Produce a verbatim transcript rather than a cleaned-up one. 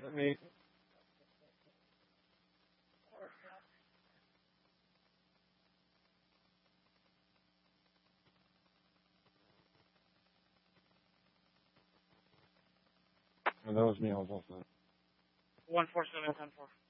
Let me. Oh, that was me. I was also. One four seven ten four.